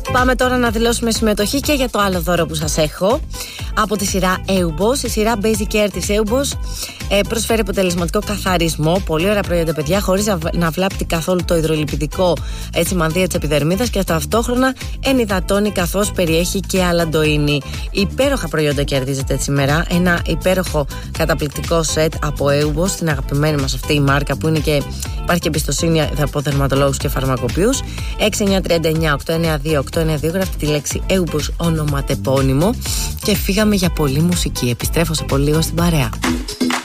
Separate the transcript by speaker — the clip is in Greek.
Speaker 1: Πάμε τώρα να δηλώσουμε συμμετοχή και για το άλλο δώρο που σας έχω. Από τη σειρά Eubos. Η σειρά Basic Care της Eubos προσφέρει αποτελεσματικό καθαρισμό. Πολύ ωραία προϊόντα, παιδιά, χωρίς να βλάπτει καθόλου το υδρολιπιδικό μανδύα της επιδερμίδας και ταυτόχρονα ενυδατώνει καθώς περιέχει και αλαντοΐνη. Υπέροχα προϊόντα κερδίζετε σήμερα. Ένα υπέροχο καταπληκτικό σετ από Eubos, την αγαπημένη μας αυτή η μάρκα που είναι και υπάρχει και εμπιστοσύνη από δερματολόγους και φαρμακοποιούς. 6939-892-892, γράφτε τη λέξη Eubos ονοματεπώνυμο και φύγαμε για πολύ μουσική. Επιστρέφω σε πολύ λίγο στην παρέα.